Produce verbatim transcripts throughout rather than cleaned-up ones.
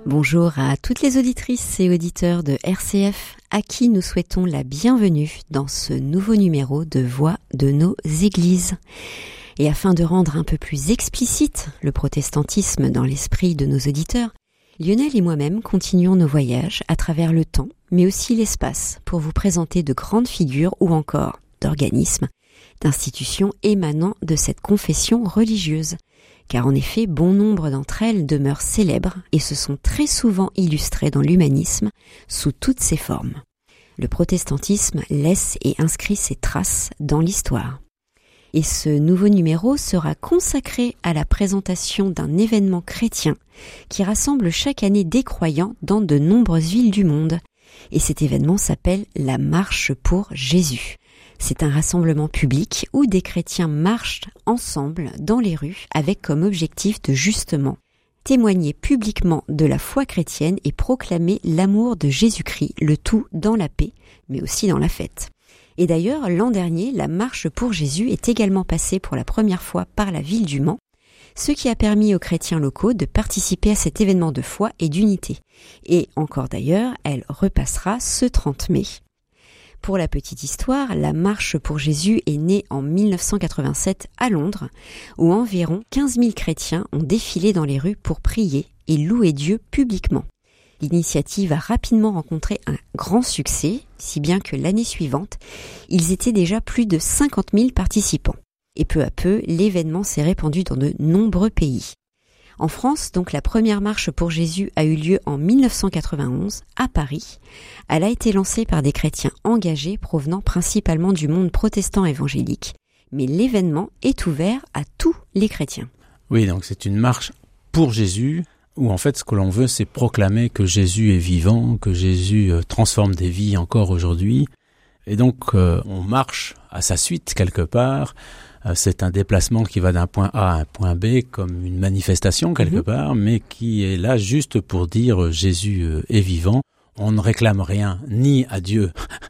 Bonjour à toutes les auditrices et auditeurs de R C F, à qui nous souhaitons la bienvenue dans ce nouveau numéro de Voix de nos églises. Et afin de rendre un peu plus explicite le protestantisme dans l'esprit de nos auditeurs, Lionel et moi-même continuons nos voyages à travers le temps, mais aussi l'espace, pour vous présenter de grandes figures ou encore d'organismes, d'institutions émanant de cette confession religieuse. Car en effet, bon nombre d'entre elles demeurent célèbres et se sont très souvent illustrées dans l'humanisme sous toutes ses formes. Le protestantisme laisse et inscrit ses traces dans l'histoire. Et ce nouveau numéro sera consacré à la présentation d'un événement chrétien qui rassemble chaque année des croyants dans de nombreuses villes du monde. Et cet événement s'appelle la Marche pour Jésus. C'est un rassemblement public où des chrétiens marchent ensemble dans les rues avec comme objectif de justement témoigner publiquement de la foi chrétienne et proclamer l'amour de Jésus-Christ, le tout dans la paix, mais aussi dans la fête. Et d'ailleurs, l'an dernier, la Marche pour Jésus est également passée pour la première fois par la ville du Mans, ce qui a permis aux chrétiens locaux de participer à cet événement de foi et d'unité. Et encore d'ailleurs, elle repassera ce trente mai. Pour la petite histoire, la Marche pour Jésus est née en mille neuf cent quatre-vingt-sept à Londres, où environ quinze mille chrétiens ont défilé dans les rues pour prier et louer Dieu publiquement. L'initiative a rapidement rencontré un grand succès, si bien que l'année suivante, ils étaient déjà plus de cinquante mille participants. Et peu à peu, l'événement s'est répandu dans de nombreux pays. En France, donc, la première marche pour Jésus a eu lieu en mille neuf cent quatre-vingt-onze, à Paris. Elle a été lancée par des chrétiens engagés provenant principalement du monde protestant évangélique. Mais l'événement est ouvert à tous les chrétiens. Oui, donc c'est une marche pour Jésus, où en fait ce que l'on veut, c'est proclamer que Jésus est vivant, que Jésus transforme des vies encore aujourd'hui. Et donc, euh, on marche à sa suite quelque part. C'est un déplacement qui va d'un point A à un point B comme une manifestation quelque mmh. part, mais qui est là juste pour dire Jésus est vivant. On ne réclame rien ni à Dieu,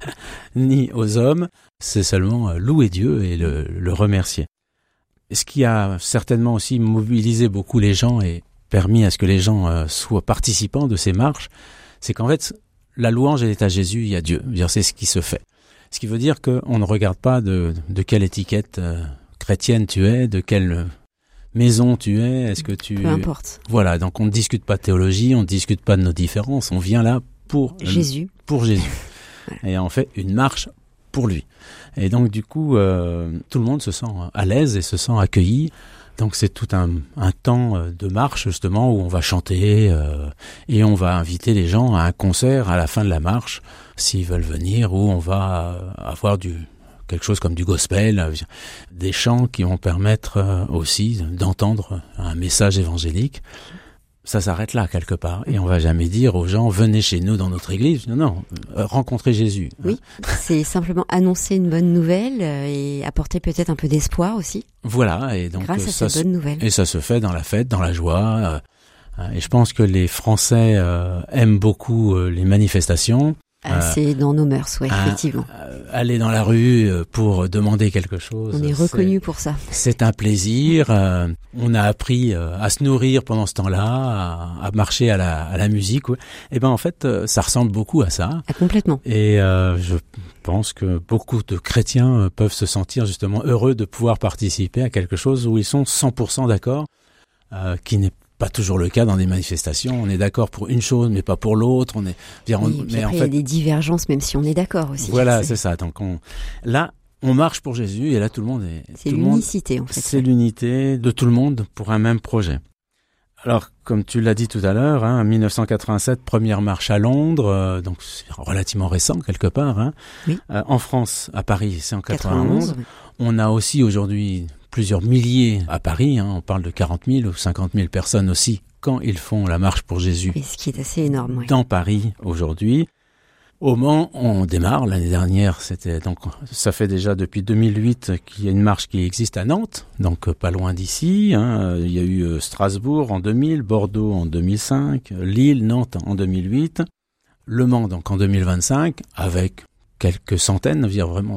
ni aux hommes. C'est seulement louer Dieu et le, le remercier. Ce qui a certainement aussi mobilisé beaucoup les gens et permis à ce que les gens soient participants de ces marches, c'est qu'en fait, la louange, elle est à Jésus, il y a Dieu. C'est ce qui se fait. Ce qui veut dire qu'on ne regarde pas de, de quelle étiquette euh, chrétienne tu es, de quelle maison tu es, est-ce que tu... Peu importe. Voilà, donc on ne discute pas de théologie, on ne discute pas de nos différences, on vient là pour Jésus. Pour Jésus. Et on fait une marche pour lui. Et donc du coup, euh, tout le monde se sent à l'aise et se sent accueilli. Donc c'est tout un, un temps de marche justement où on va chanter euh, et on va inviter les gens à un concert à la fin de la marche s'ils veulent venir, où on va avoir du quelque chose comme du gospel, des chants qui vont permettre aussi d'entendre un message évangélique. Ça s'arrête là quelque part et on va jamais dire aux gens venez chez nous dans notre église. Non, non, rencontrez Jésus. Oui, c'est simplement annoncer une bonne nouvelle et apporter peut-être un peu d'espoir aussi. Voilà, et donc grâce à ça cette bonne nouvelle. Et ça se fait dans la fête, dans la joie. Et je pense que les Français euh, aiment beaucoup euh, les manifestations. Ah, euh, c'est dans nos mœurs, oui, effectivement. Euh, aller dans la rue pour demander quelque chose. On est reconnu pour ça. C'est un plaisir. Euh, on a appris euh, à se nourrir pendant ce temps-là, à, à marcher à la, à la musique. Ouais. Et ben en fait, euh, ça ressemble beaucoup à ça. Ah, complètement. Et euh, je pense que beaucoup de chrétiens peuvent se sentir justement heureux de pouvoir participer à quelque chose où ils sont cent pour cent d'accord, euh, qui n'est pas toujours le cas dans des manifestations. On est d'accord pour une chose, mais pas pour l'autre. On est. Bien, on, oui, mais après, en fait, il y a des divergences, même si on est d'accord aussi. Voilà, c'est, c'est ça. Donc on, là, on marche pour Jésus, et là, tout le monde est. C'est tout l'unicité, le monde, en fait. C'est l'unité de tout le monde pour un même projet. Alors, comme tu l'as dit tout à l'heure, hein, mille neuf cent quatre-vingt-sept, première marche à Londres, euh, donc c'est relativement récent quelque part. Hein. Oui. Euh, en France, à Paris, c'est en quatre-vingt-onze. quatre-vingt-onze, oui. On a aussi aujourd'hui plusieurs milliers à Paris. Hein, on parle de quarante mille ou cinquante mille personnes aussi quand ils font la marche pour Jésus. Et ce qui est assez énorme, oui. Dans Paris aujourd'hui. Au Mans, on démarre. L'année dernière, c'était donc ça fait déjà depuis deux mille huit qu'il y a une marche qui existe à Nantes, donc pas loin d'ici. Hein. Il y a eu Strasbourg en deux mille, Bordeaux en deux mille cinq, Lille, Nantes en deux mille huit, Le Mans donc en deux mille vingt-cinq, avec quelques centaines, dire vraiment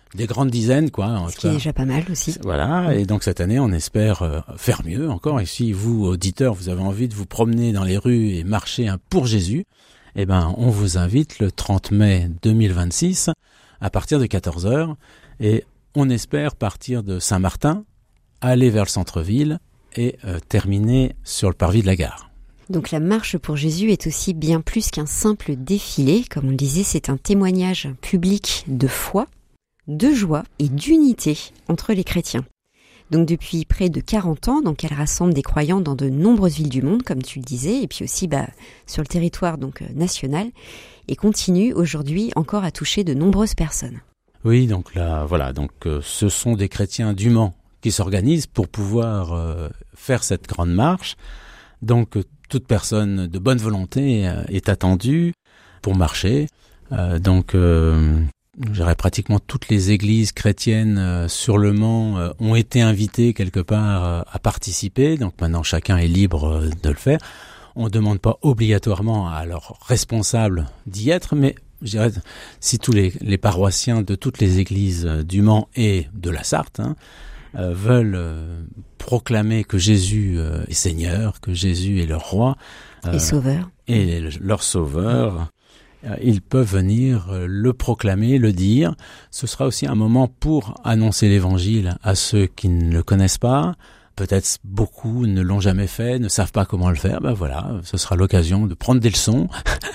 des grandes dizaines, quoi. Ce qui est déjà pas mal aussi. Voilà, et donc cette année, on espère euh, faire mieux encore. Et si vous, auditeurs, vous avez envie de vous promener dans les rues et marcher hein, pour Jésus, eh ben, on vous invite le trente mai deux mille vingt-six à partir de quatorze heures. Et on espère partir de Saint-Martin, aller vers le centre-ville et euh, terminer sur le parvis de la gare. Donc la marche pour Jésus est aussi bien plus qu'un simple défilé. Comme on le disait, c'est un témoignage public de foi, de joie et d'unité entre les chrétiens. Donc depuis près de quarante ans, donc elle rassemble des croyants dans de nombreuses villes du monde, comme tu le disais, et puis aussi bah, sur le territoire donc national, et continue aujourd'hui encore à toucher de nombreuses personnes. Oui, donc là, voilà, donc euh, ce sont des chrétiens du Mans qui s'organisent pour pouvoir euh, faire cette grande marche. Donc euh, toute personne de bonne volonté euh, est attendue pour marcher. Euh, donc euh, je dirais pratiquement toutes les églises chrétiennes euh, sur le Mans euh, ont été invitées quelque part euh, à participer. Donc maintenant chacun est libre euh, de le faire. On ne demande pas obligatoirement à leurs responsables d'y être, mais je dirais si tous les, les paroissiens de toutes les églises euh, du Mans et de la Sarthe hein, euh, veulent euh, proclamer que Jésus euh, est Seigneur, que Jésus est leur roi euh, et sauveur, et le, leur sauveur. Ils peuvent venir le proclamer, le dire. Ce sera aussi un moment pour annoncer l'évangile à ceux qui ne le connaissent pas. Peut-être beaucoup ne l'ont jamais fait, ne savent pas comment le faire. Ben voilà, ce sera l'occasion de prendre des leçons.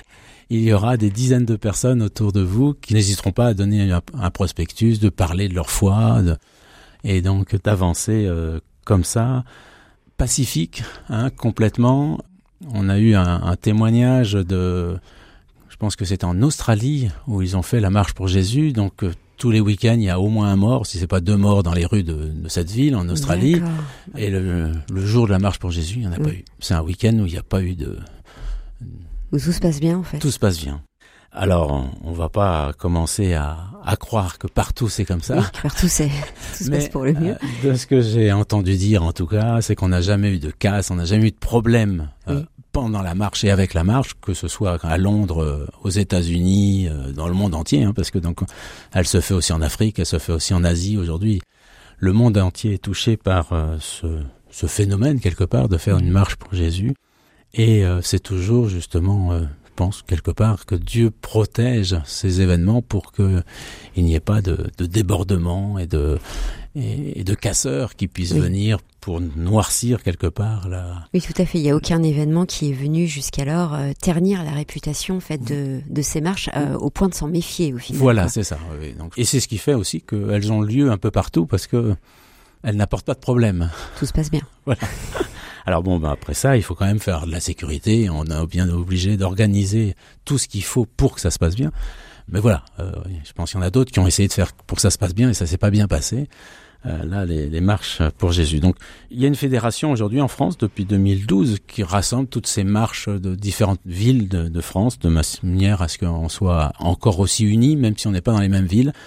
Il y aura des dizaines de personnes autour de vous qui n'hésiteront pas à donner un prospectus, de parler de leur foi, de, et donc d'avancer euh, comme ça, pacifique, hein, complètement. On a eu un, un témoignage de... Je pense que c'est en Australie où ils ont fait la marche pour Jésus. Donc euh, tous les week-ends, il y a au moins un mort, si c'est pas deux morts dans les rues de, de cette ville en Australie. D'accord. Et le, le jour de la marche pour Jésus, il n'y en a mmh. pas eu. C'est un week-end où il n'y a pas eu de... Où tout se passe bien en fait. Tout se passe bien. Alors, on ne va pas commencer à, à croire que partout c'est comme ça. Oui, partout c'est, tout se Mais, passe pour le mieux. Euh, de ce que j'ai entendu dire en tout cas, c'est qu'on n'a jamais eu de casse, on n'a jamais eu de problème euh, oui. pendant la marche et avec la marche, que ce soit à Londres, aux États-Unis, dans le monde entier, hein, parce que donc elle se fait aussi en Afrique, elle se fait aussi en Asie aujourd'hui. Le monde entier est touché par euh, ce, ce phénomène quelque part de faire une marche pour Jésus, et euh, c'est toujours justement, euh, je pense quelque part que Dieu protège ces événements pour que il n'y ait pas de, de débordement et de et, et de casseurs qui puissent oui. venir pour noircir quelque part la... Oui, tout à fait. Il n'y a aucun événement qui est venu jusqu'alors euh, ternir la réputation en fait, de, de ces marches euh, au point de s'en méfier au final. Voilà, quoi. c'est ça. Oui. Donc, et c'est ce qui fait aussi qu'elles ont lieu un peu partout parce que elles n'apportent pas de problème. Tout se passe bien. Voilà. Alors bon, ben après ça, il faut quand même faire de la sécurité. On est bien obligé d'organiser tout ce qu'il faut pour que ça se passe bien. Mais voilà, euh, je pense qu'il y en a d'autres qui ont essayé de faire pour que ça se passe bien et ça s'est pas bien passé. Euh, là, les, les marches pour Jésus. Donc, il y a une fédération aujourd'hui en France depuis deux mille douze qui rassemble toutes ces marches de différentes villes de, de France de manière à ce qu'on soit encore aussi unis, même si on n'est pas dans les mêmes villes.